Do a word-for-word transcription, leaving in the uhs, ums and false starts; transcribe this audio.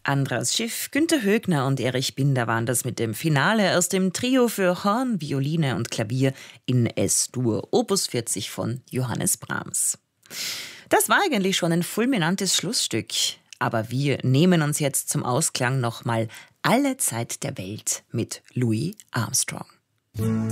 Andras Schiff, Günter Högner und Erich Binder waren das mit dem Finale aus dem Trio für Horn, Violine und Klavier in S-Dur, Opus vierzig von Johannes Brahms. Das war eigentlich schon ein fulminantes Schlussstück. Aber wir nehmen uns jetzt zum Ausklang nochmal Alle Zeit der Welt mit Louis Armstrong.